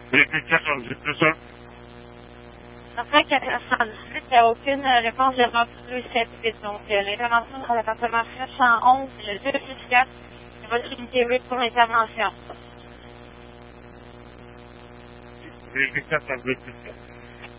Véhicule 418, c'est ça? Après 418, il n'y a aucune réponse de rentrée 7-8. Donc, l'intervention à l'appartement 911, le 264, c'est votre unité 8 pour l'intervention. Véhicule 418, c'est ça.